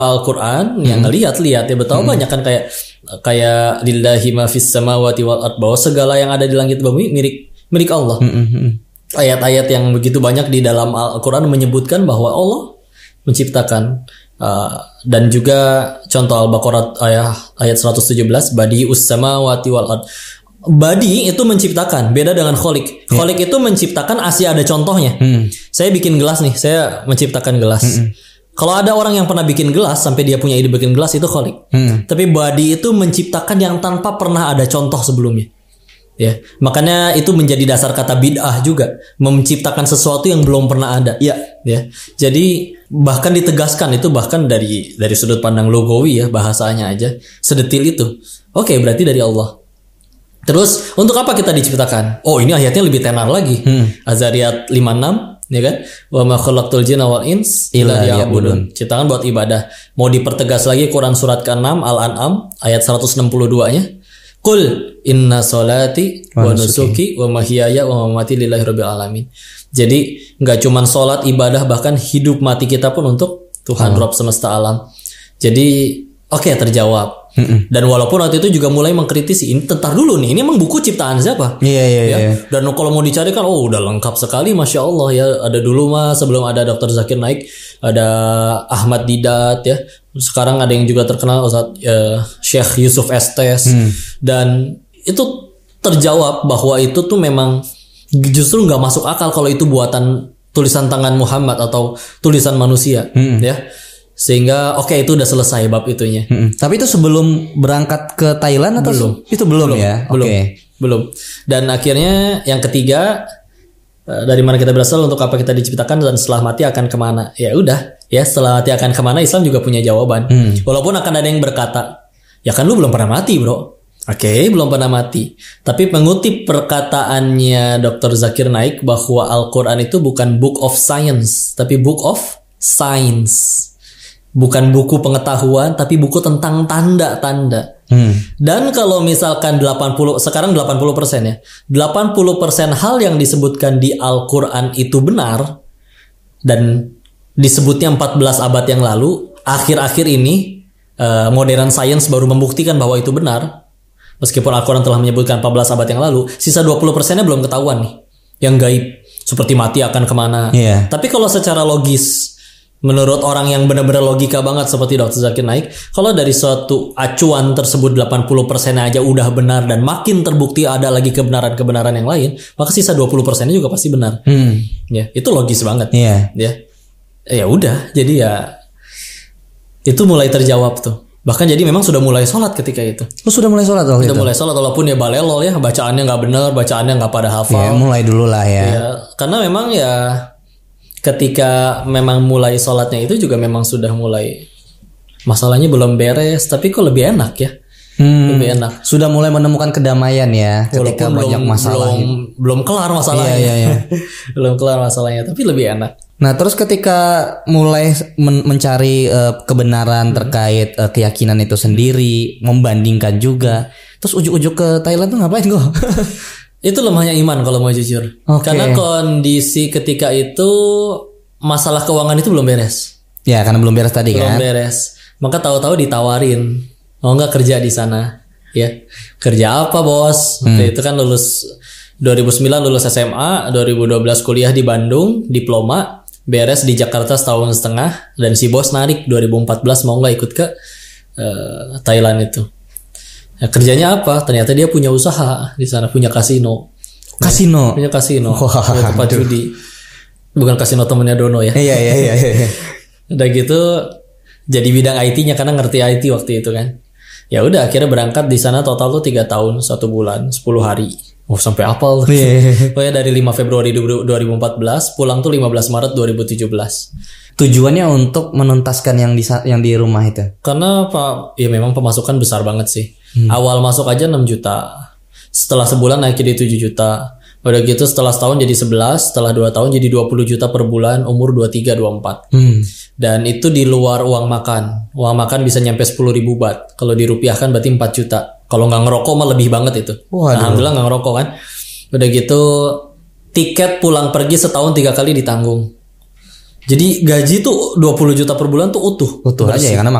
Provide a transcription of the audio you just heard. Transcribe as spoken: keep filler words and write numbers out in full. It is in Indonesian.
Al-Quran yang ngelihat-lihat ya betapa hmm. banyak kan kayak kayak lillahi ma fis samawati wal ard, bahwa segala yang ada di langit bumi milik milik Allah. Hmm. Ayat-ayat yang begitu banyak di dalam Al-Quran menyebutkan bahwa Allah menciptakan, uh, dan juga contoh Al-Baqarah ayat ayat seratus tujuh belas, badi'us samawati wal ard. Badi itu menciptakan, beda dengan kholik. Yeah. Kholik itu menciptakan, asli ada contohnya. Hmm. Saya bikin gelas nih, saya menciptakan gelas. Hmm. Kalau ada orang yang pernah bikin gelas sampai dia punya ide bikin gelas, itu kholik. Hmm. Tapi badi itu menciptakan yang tanpa pernah ada contoh sebelumnya. Ya, makanya itu menjadi dasar kata bid'ah juga, menciptakan sesuatu yang belum pernah ada. Ya, ya. Jadi bahkan ditegaskan itu bahkan dari dari sudut pandang logawi ya, bahasanya aja sedetil itu. Oke, berarti dari Allah. Terus untuk apa kita diciptakan? Oh, ini ayatnya lebih tenar lagi. Hmm. Az-Zariyat lima puluh enam, ya kan? Wa ma khalaqtul jinna wal ins illa liya'budun. Ciptakan buat ibadah. Mau dipertegas lagi Quran surat keenam Al-An'am ayat seratus enam puluh dua-nya. Qul inna sholati wa nusuki wa mahyaya wa mamati lillahi rabbil alamin. Jadi enggak cuman salat, ibadah, bahkan hidup mati kita pun untuk Tuhan oh. Rabb semesta alam. Jadi oke, okay, terjawab. Mm-mm. Dan walaupun waktu itu juga mulai mengkritisi, ini tentar dulu nih, ini emang buku ciptaan siapa? Iya yeah, iya yeah, ya? yeah. Dan kalau mau dicari kan, oh udah lengkap sekali, masya Allah ya. Ada dulu mah sebelum ada dokter Zakir Naik, ada Ahmad Didat ya. Sekarang ada yang juga terkenal Ustaz uh, Syekh Yusuf Estes. Mm. Dan itu terjawab bahwa itu tuh memang justru nggak masuk akal kalau itu buatan tulisan tangan Muhammad atau tulisan manusia, mm. ya. Sehingga oke okay, itu udah selesai bab itunya. Hmm, tapi itu sebelum berangkat ke Thailand atau belum? Itu belum, belum ya. Belum. Okay. Belum. Dan akhirnya yang ketiga, dari mana kita berasal, untuk apa kita diciptakan, dan setelah mati akan kemana? Ya udah, ya setelah mati akan kemana, Islam juga punya jawaban. Hmm. Walaupun akan ada yang berkata, ya kan lu belum pernah mati, bro. Oke, okay, belum pernah mati. Tapi mengutip perkataannya dokter Zakir Naik bahwa Al-Quran itu bukan book of science, tapi book of science. Bukan buku pengetahuan, tapi buku tentang tanda-tanda. Hmm. Dan kalau misalkan delapan puluh, sekarang delapan puluh persen ya. delapan puluh persen hal yang disebutkan di Al-Quran itu benar. Dan disebutnya empat belas abad yang lalu. Akhir-akhir ini, uh, modern science baru membuktikan bahwa itu benar. Meskipun Al-Quran telah menyebutkan empat belas abad yang lalu. Sisa dua puluh persennya belum ketahuan nih. Yang gaib. Seperti mati akan kemana. Yeah. Tapi kalau secara logis, menurut orang yang benar-benar logika banget seperti dokter Zakir Naik, kalau dari suatu acuan tersebut delapan puluh persen aja udah benar dan makin terbukti ada lagi kebenaran-kebenaran yang lain, maka sisa dua puluh persennya juga pasti benar. Hmm. Ya, itu logis banget. Iya. Yeah. Ya. Ya udah, jadi ya itu mulai terjawab tuh. Bahkan jadi memang sudah mulai sholat ketika itu. Oh, sudah mulai sholat waktu Sudah itu? mulai sholat walaupun ya balelol ya, bacaannya nggak benar, bacaannya nggak pada hafal. Ya, mulai dulu lah ya. Ya, karena memang ya ketika memang mulai sholatnya itu juga memang sudah mulai masalahnya belum beres, tapi kok lebih enak ya, hmm, lebih enak. Sudah mulai menemukan kedamaian ya, ketika walaupun banyak belum, masalah. Belum, belum kelar masalahnya, iya, iya, iya. belum kelar masalahnya, tapi lebih enak. Nah terus ketika mulai men- mencari uh, kebenaran hmm. terkait uh, keyakinan itu sendiri, membandingkan juga, terus ujuk-ujuk ke Thailand tuh ngapain kok? Itu lemahnya iman kalau mau jujur. Okay. Karena kondisi ketika itu masalah keuangan itu belum beres. Ya, karena belum beres tadi belum kan. Belum beres. Maka tahu-tahu ditawarin, mau nggak kerja di sana? Ya, kerja apa bos? Hmm. Itu kan lulus dua ribu sembilan lulus S M A, dua ribu dua belas kuliah di Bandung, diploma, beres di Jakarta setahun setengah, dan si bos narik dua ribu empat belas mau nggak ikut ke uh, Thailand itu. Ya, kerjanya apa? Ternyata dia punya usaha di sana, punya kasino. Kasino. Punya kasino. Wah, punya tempat judi. Bukan kasino temennya Dono ya. Iya iya iya iya. Udah gitu jadi bidang I T-nya karena ngerti I T waktu itu kan. Ya udah akhirnya berangkat di sana total tuh tiga tahun, satu bulan, sepuluh hari. Oh, sampai apal. Yeah. Pokoknya dari lima Februari dua ribu empat belas pulang tuh lima belas Maret dua ribu tujuh belas. Tujuannya untuk menuntaskan yang di yang di rumah itu. Karena Pak, ya memang pemasukan besar banget sih. Hmm. Awal masuk aja enam juta. Setelah sebulan naik jadi tujuh juta. Udah gitu setelah setahun jadi sebelas, setelah dua tahun jadi dua puluh juta per bulan, umur dua puluh tiga dua puluh empat. Hmm. Dan itu di luar uang makan. Uang makan bisa nyampe sepuluh ribu baht. Kalau dirupiahkan berarti empat juta. Kalau nggak ngerokok mah lebih banget itu. Waduh. Alhamdulillah nggak ngerokok kan. Udah gitu tiket pulang pergi setahun tiga kali ditanggung. Jadi gaji tuh dua puluh juta per bulan tuh utuh. Utuh aja ya karena